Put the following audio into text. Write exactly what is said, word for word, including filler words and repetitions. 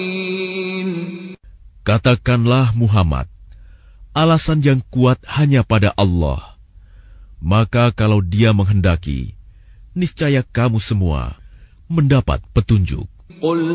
Katakanlah Muhammad, alasan yang kuat hanya pada Allah. Maka kalau Dia menghendaki, niscaya kamu semua mendapat petunjuk.